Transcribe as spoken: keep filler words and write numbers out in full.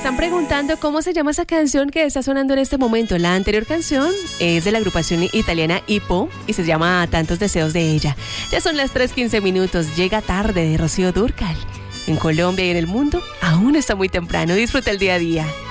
están preguntando cómo se llama esa canción que está sonando en este momento. La anterior canción es de la agrupación italiana Hippo y se llama Tantos deseos de ella. Ya son las tres quince minutos. Llega tarde de Rocío Dúrcal. En Colombia y en el mundo aún está muy temprano. Disfruta el día a día.